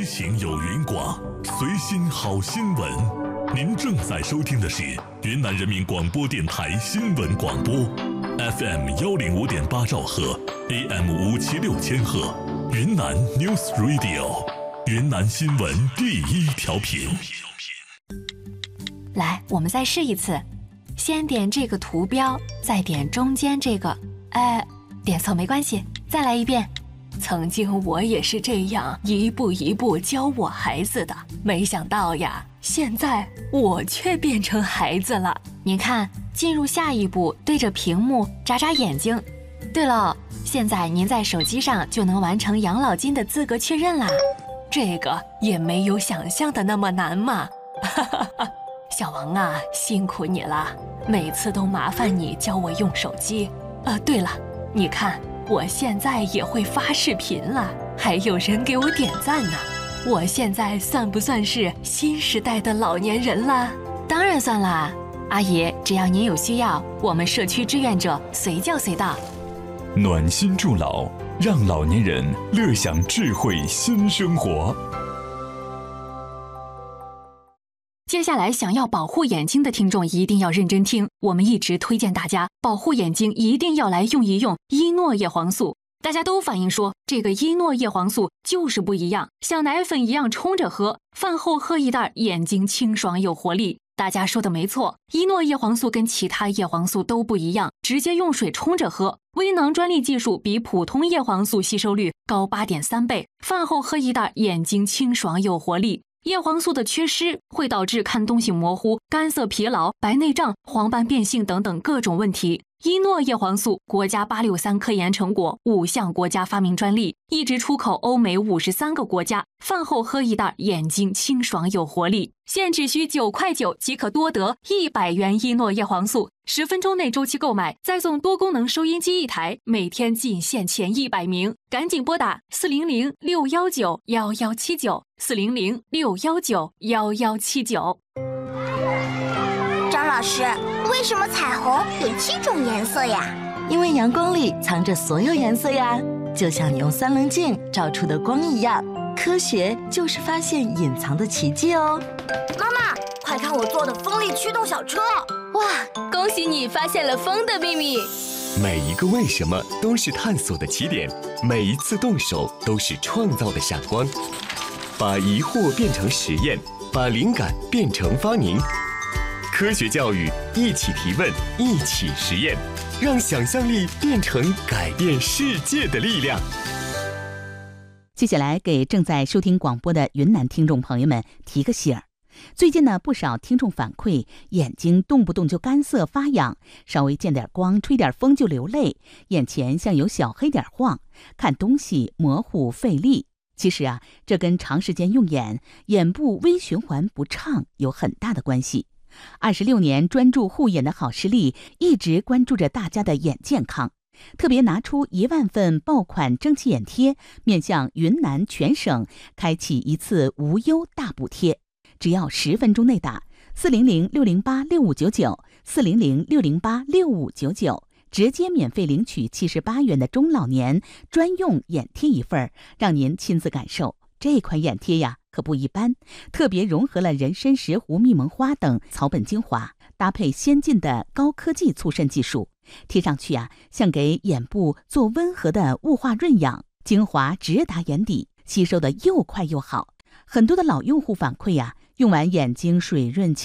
行有云寡，随心好新闻。您正在收听的是云南人民广播电台新闻广播 ，FM 105.8兆赫 ，AM 576千赫，云南 News Radio， 云南新闻第一调频。 来，我们再试一次，先点这个图标，再点中间这个，点错没关系，再来一遍。曾经我也是这样一步一步教我孩子的，没想到呀，现在我却变成孩子了。您看，进入下一步，对着屏幕眨眨眼睛。对了，现在您在手机上就能完成养老金的资格确认啦，这个也没有想象的那么难嘛。小王啊，辛苦你了，每次都麻烦你教我用手机。对了，你看我现在也会发视频了，还有人给我点赞呢。我现在算不算是新时代的老年人了？当然算啦，阿姨，只要您有需要，我们社区志愿者随叫随到。 暖心助老，让老年人乐享智慧新生活。 接下来想要保护眼睛的听众一定要认真听，我们一直推荐大家保护眼睛一定要来用一用伊诺叶黄素。大家都反映说这个伊诺叶黄素就是不一样，像奶粉一样冲着喝，饭后喝一袋，眼睛清爽有活力。大家说的没错，伊诺叶黄素跟其他叶黄素都不一样，直接用水冲着喝，微囊专利技术比普通叶黄素吸收率高 8.3 倍，饭后喝一袋，眼睛清爽有活力。叶黄素的缺失会导致看东西模糊、干涩疲劳、白内障、黄斑变性等等各种问题。伊诺叶黄素国家863科研成果，5项国家发明专利，一直出口欧美53个国家。饭后喝一袋，眼睛清爽有活力。现只需9.9块即可多得100元伊诺叶黄素，10分钟内周期购买，再送多功能收音机1台，每天仅限前100名，赶紧拨打400-619-1179，400-619-1179。 张老师，为什么彩虹有7种颜色呀？ 因为阳光里藏着所有颜色呀，就像你用3棱镜照出的光一样。科学就是发现隐藏的奇迹哦。 妈妈，快看我做的风力驱动小车！ 哇，恭喜你发现了风的秘密！ 每一个为什么都是探索的起点，每一次动手都是创造的闪光。把疑惑变成实验，把灵感变成发明。科学教育，一起提问，一起实验，让想象力变成改变世界的力量。 接下来给正在收听广播的云南听众朋友们提个醒儿。最近呢，不少听众反馈眼睛动不动就干涩发痒，稍微见点光吹点风就流泪，眼前像有小黑点晃，看东西模糊费力。其实啊，这跟长时间用眼，眼部微循环不畅有很大的关系。26年专注护眼的好视力一直关注着大家的眼健康，特别拿出1万份爆款蒸汽眼贴，面向云南全省开启一次无忧大补贴，只要10分钟内打400-608-6599，400-608-6599，直接免费领取78元的中老年专用眼贴一份，让您亲自感受。这款眼贴呀可不一般，特别融合了人参、石斛、蜜蒙花等草本精华，搭配先进的高科技促渗技术，贴上去啊，像给眼部做温和的雾化润养，精华直达眼底，吸收的又快又好。很多的老用户反馈呀，用完眼睛水润